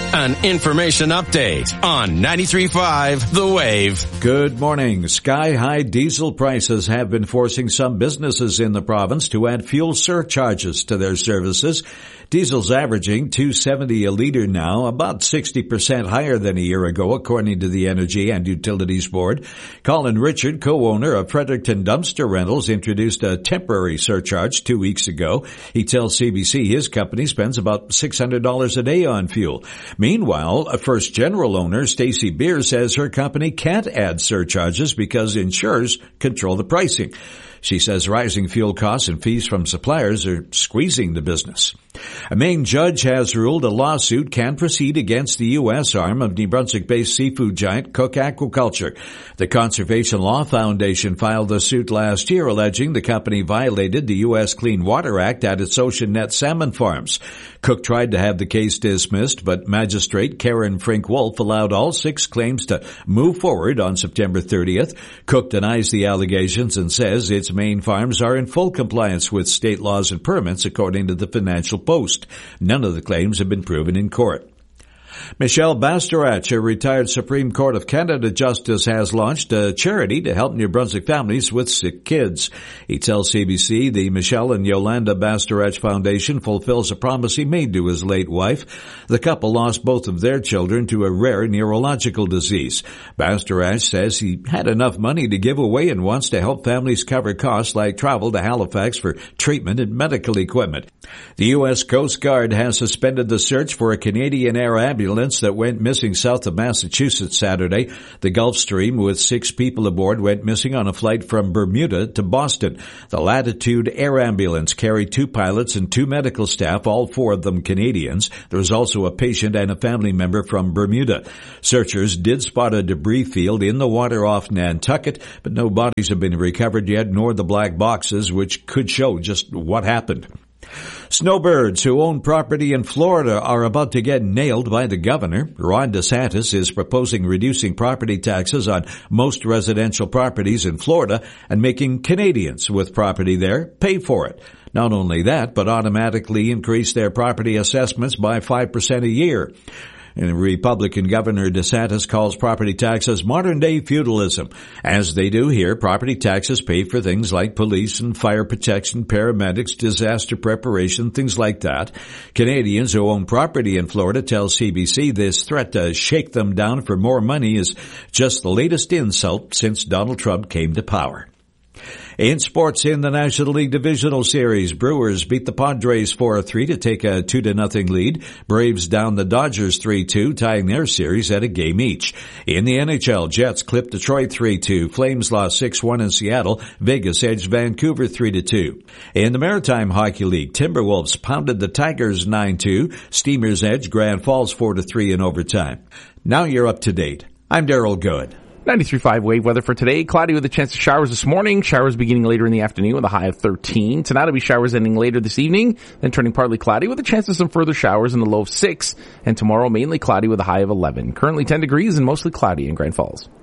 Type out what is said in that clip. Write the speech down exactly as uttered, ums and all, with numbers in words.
An information update on ninety-three point five The Wave. Good morning. Sky-high diesel prices have been forcing some businesses in the province to add fuel surcharges to their services. Diesel's averaging two dollars and seventy cents a liter now, about sixty percent higher than a year ago, according to the Energy and Utilities Board. Colin Richard, co-owner of Fredericton Dumpster Rentals, introduced a temporary surcharge two weeks ago. He tells C B C his company spends about six hundred dollars a day on fuel. Meanwhile, a First General owner, Stacey Beer, says her company can't add surcharges because insurers control the pricing. She says rising fuel costs and fees from suppliers are squeezing the business. A Maine judge has ruled a lawsuit can proceed against the U S arm of New Brunswick-based seafood giant Cook Aquaculture. The Conservation Law Foundation filed the suit last year, alleging the company violated the U S Clean Water Act at its Ocean Net salmon farms. Cook tried to have the case dismissed, but Magistrate Karen Frink-Wolf allowed all six claims to move forward on September thirtieth. Cook denies the allegations and says its Maine farms are in full compliance with state laws and permits, according to the Financial Post. None of the claims have been proven in court. Michelle Bastarach, a retired Supreme Court of Canada justice, has launched a charity to help New Brunswick families with sick kids. He tells C B C the Michelle and Yolanda Bastarach Foundation fulfills a promise he made to his late wife. The couple lost both of their children to a rare neurological disease. Bastarach says he had enough money to give away and wants to help families cover costs like travel to Halifax for treatment and medical equipment. The U S Coast Guard has suspended the search for a Canadian Air ambulance that went missing south of Massachusetts Saturday. The Gulfstream with six people aboard went missing on a flight from Bermuda to Boston. The Latitude Air Ambulance carried two pilots and two medical staff, all four of them Canadians. There was also a patient and a family member from Bermuda. Searchers did spot a debris field in the water off Nantucket, but no bodies have been recovered yet, nor the black boxes, which could show just what happened. Snowbirds who own property in Florida are about to get nailed by the governor. Ron DeSantis is proposing reducing property taxes on most residential properties in Florida and making Canadians with property there pay for it. Not only that, but automatically increase their property assessments by five percent a year. And Republican Governor DeSantis calls property taxes modern-day feudalism. As they do here, property taxes pay for things like police and fire protection, paramedics, disaster preparation, things like that. Canadians who own property in Florida tell C B C this threat to shake them down for more money is just the latest insult since Donald Trump came to power. In sports, in the National League Divisional Series, Brewers beat the Padres four three to take a two to nothing lead. Braves down the Dodgers three two, tying their series at a game each. In the N H L, Jets clipped Detroit three two. Flames lost six one in Seattle. Vegas edged Vancouver three to two. In the Maritime Hockey League, Timberwolves pounded the Tigers nine two. Steamers edged Grand Falls four to three in overtime. Now you're up to date. I'm Daryl Good. ninety-three point five wave weather for today. Cloudy with a chance of showers this morning. Showers beginning later in the afternoon with a high of thirteen. Tonight will be showers ending later this evening, then turning partly cloudy with a chance of some further showers in the low of six. And tomorrow mainly cloudy with a high of eleven. Currently ten degrees and mostly cloudy in Grand Falls.